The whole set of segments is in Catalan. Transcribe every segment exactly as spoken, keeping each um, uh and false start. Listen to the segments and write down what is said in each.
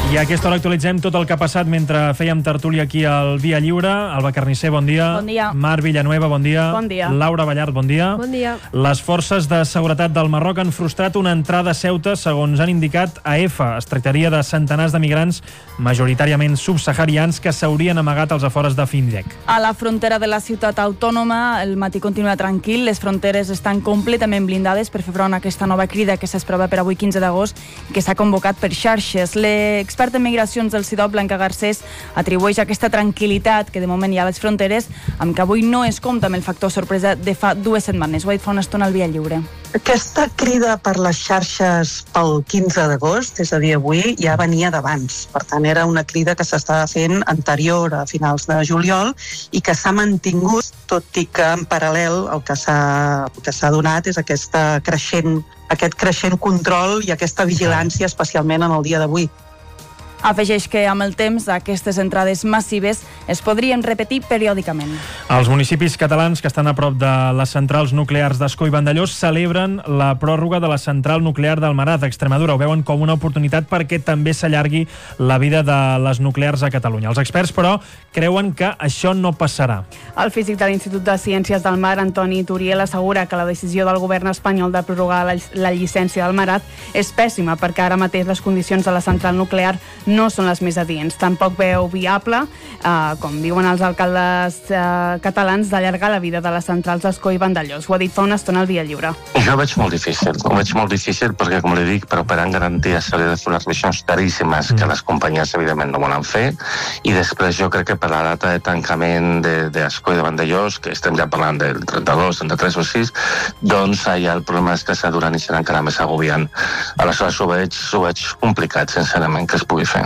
I a aquesta hora actualitzem tot el que ha passat mentre fèiem tertúlia aquí al Via Lliure. Alba Carnisser, bon dia. Bon dia. Marc Villanueva, bon dia. Bon dia. Laura Ballart, bon dia. Bon dia. Les forces de seguretat del Marroc han frustrat una entrada a Ceuta, segons han indicat a EFA. Es tractaria de centenars de migrants, majoritàriament subsaharians, que s'haurien amagat als afores de Findec. A la frontera de la ciutat autònoma, el matí continua tranquil. Les fronteres estan completament blindades per fer front a aquesta nova crida que s'esprova per avui quinze d'agost i que s'ha convocat per xarxes. L'expert en migracions del CIDOB, Blanca Garcés, atribueix aquesta tranquil·litat que de moment hi ha a les fronteres amb que avui no es compta amb el factor sorpresa de fa dues setmanes. Ho ha dit fa una estona al Via Lliure. Aquesta crida per les xarxes pel quinze d'agost, és a dir, avui, ja venia d'abans. Per tant, era una crida que s'estava fent anterior a finals de juliol i que s'ha mantingut, tot i que en paral·lel el que s'ha, el que s'ha donat és aquesta creixent, aquest creixent control i aquesta vigilància, especialment en el dia d'avui. Afegeix que amb el temps aquestes entrades massives es podrien repetir periòdicament. Els municipis catalans que estan a prop de les centrals nuclears d'Ascó i Vandellòs celebren la pròrroga de la central nuclear d'Almaraz, a Extremadura. Ho veuen com una oportunitat perquè també s'allargui la vida de les nuclears a Catalunya. Els experts, però, creuen que això no passarà. El físic de l'Institut de Ciències del Mar, Antoni Turiel, assegura que la decisió del govern espanyol de prorrogar la, la llicència d'Almaraz és pèssima perquè ara mateix les condicions de la central nuclear no són les més adients. Tampoc veu viable, eh, com diuen els alcaldes eh, catalans, d'allargar la vida de les centrals d'Ascó i Vandellòs. Ho ha dit fa una estona al Via Lliure. Jo ho veig molt difícil. Ho veig molt difícil perquè, com li dic, per operar en garanties s'hauria de fer unes revisions caríssimes que les companyies, evidentment, no volen fer. I després jo crec que per la data de tancament d'Ascó i de Vandellòs, que estem ja parlant del trenta-dos, trenta-tres o sis, doncs ja el problema és que s'aduran i serà encara més agobiant. Aleshores ho veig, ho veig complicat, sincerament, que es pugui fer.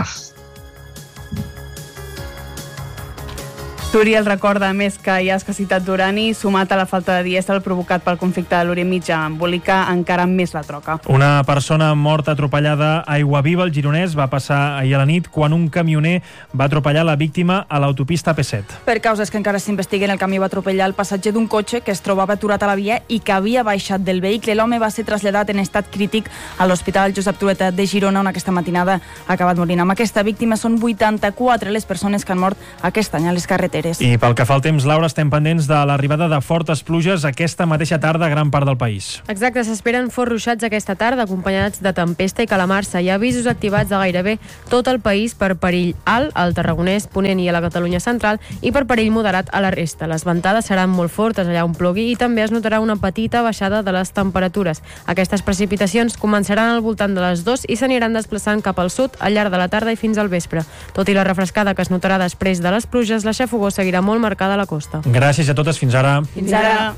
Turiel recorda, a més, que hi ha escassetat d'urani sumat a la falta de dièsel provocat pel conflicte de l'Orient Mitjà. Embolica encara més la troca. Una persona morta atropellada a Aiguaviva, al Gironès, va passar ahir a la nit quan un camioner va atropellar la víctima a l'autopista P set. Per causes que encara s'investiguen, el camió va atropellar el passatger d'un cotxe que es trobava aturat a la via i que havia baixat del vehicle. L'home va ser traslladat en estat crític a l'Hospital Josep Trueta de Girona, on aquesta matinada ha acabat morint. Amb aquesta víctima són vuitanta-quatre les persones que han mort aquest any a les carreteres. I pel que fa al temps, Laura, estem pendents de l'arribada de fortes pluges aquesta mateixa tarda a gran part del país. Exacte, s'esperen forts ruixats aquesta tarda, acompanyats de tempesta i calamarsa. Hi ha avisos activats a gairebé tot el país per perill alt al Tarragonès, Ponent i a la Catalunya central i per perill moderat a la resta. Les ventades seran molt fortes allà on plogui i també es notarà una petita baixada de les temperatures. Aquestes precipitacions començaran al voltant de les dues i s'aniran desplaçant cap al sud al llarg de la tarda i fins al vespre. Tot i la refrescada que es notarà després de les pluges, la xafogor seguirà molt marcada a la costa. Gràcies a totes, fins ara. Fins ara.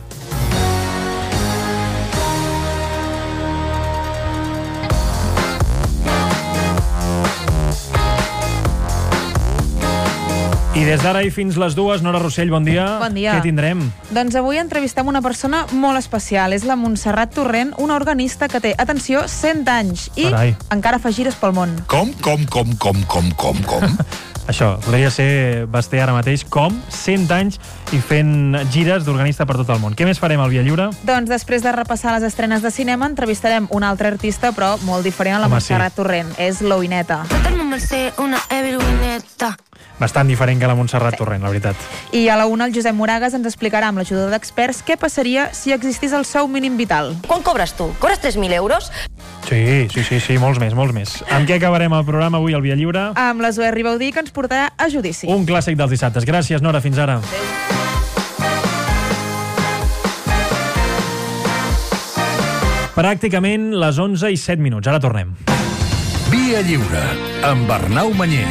I des d'ara i fins les dues, Nora Rossell, bon dia. Bon dia. Què tindrem? Doncs avui entrevistem una persona molt especial. És la Montserrat Torrent, una organista que té, atenció, cent anys i Carai. encara fa gires pel món. Com, com, com, com, com, com, com? Això, podria ser Basté ara mateix, com cent anys i fent gires d'organista per tot el món. Què més farem al Via Lliure? Doncs després de repassar les estrenes de cinema, entrevistarem un altre artista, però molt diferent a la Home, Montserrat sí. Torrent. És l'Oineta. Bastant diferent que la Montserrat Torrent, la veritat. I a la una el Josep Moragas ens explicarà amb l'ajuda d'experts què passaria si existís el sou mínim vital. Quan cobres tu? Cobres tres mil euros? Sí, sí, sí, sí, molts més, molts més. Amb què acabarem el programa avui al Via Lliure? Amb la Zoè Ribaudí, que ens portarà a judici. Un clàssic dels dissabtes. Gràcies, Nora, fins ara. Pràcticament les onze i set minuts. Ara tornem. Via Lliure, amb Arnau Manyer.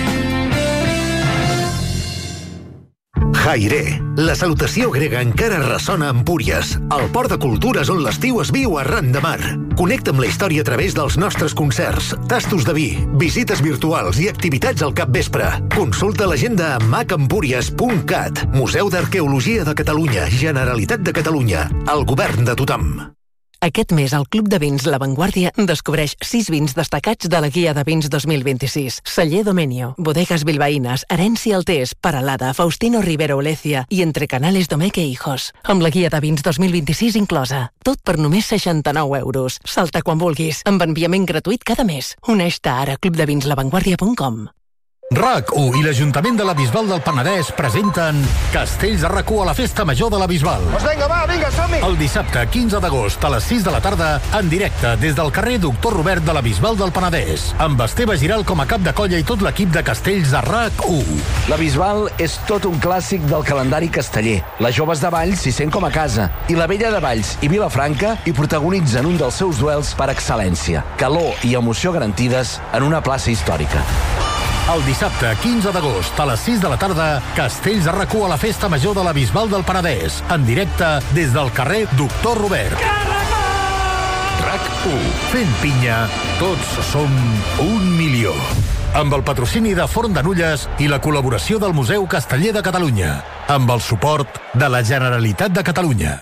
Hairé. La salutació grega encara ressona a Empúries, el port de cultures on l'estiu es viu arran de mar. Connecta amb la història a través dels nostres concerts, tastos de vi, visites virtuals i activitats al capvespre. Consulta l'agenda a mac empúries punt cat. Museu d'Arqueologia de Catalunya, Generalitat de Catalunya, el govern de tothom. Aquest mes al Club de Vins La Vanguardia descobreix sis vins destacats de la Guia de Vins dos mil vint-i-sis. Celler Domenio, Bodegas Bilbaínas, Herencia Altés, Paralada, Faustino Rivero Olecia i Entre Canales Domeque Hijos. Amb la Guia de Vins dos mil vint-i-sis inclosa. Tot per només seixanta-nou euros. Salta quan vulguis, amb enviament gratuït cada mes. Uneix-te ara a club de vins la vanguardia punt com. RAC u i l'Ajuntament de la Bisbal del Penedès presenten Castells de RAC u a la Festa Major de la Bisbal. Doncs vinga, va, vinga, som-hi! El dissabte quinze d'agost a les sis de la tarda, en directe des del carrer Doctor Robert de la Bisbal del Penedès, amb Esteve Giral com a cap de colla i tot l'equip de Castells de RAC u. La Bisbal és tot un clàssic del calendari casteller. Les joves de Valls s'hi sent com a casa, i la vella de Valls i Vilafranca hi protagonitzen un dels seus duels per excel·lència. Calor i emoció garantides en una plaça històrica. El dissabte quinze d'agost a les sis de la tarda, Castells de RAC u a la Festa Major de la Bisbal del Penedès, en directe des del carrer Doctor Robert. RAC u. Fent pinya, tots som un milió. Amb el patrocini de Forn de Nulles i la col·laboració del Museu Casteller de Catalunya, amb el suport de la Generalitat de Catalunya.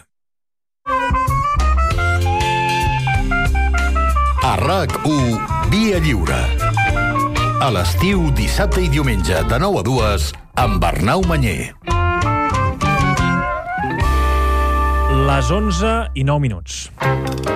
A RAC u, Via Lliure. A l'estiu, dissabte i diumenge, de nou a dues, amb Arnau Manyer. Les onze i nou minuts.